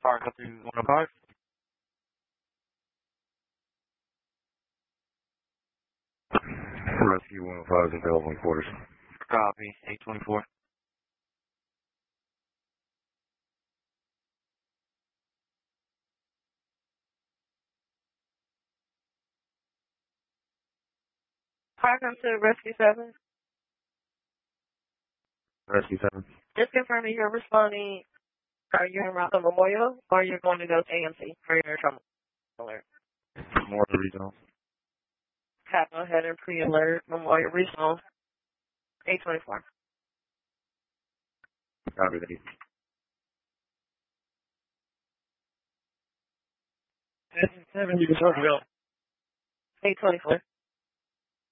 Park up to 105. Rescue 105 is available in quarters. Copy. 824. Park up to Rescue 7. Rescue 7. Just confirming you're responding. Are you en route to Memorial, or you're going to go to AMC for your trouble alert? More regional. Have go ahead and pre-alert Memorial Regional 824. Copy that. 7, you can start to go. 824.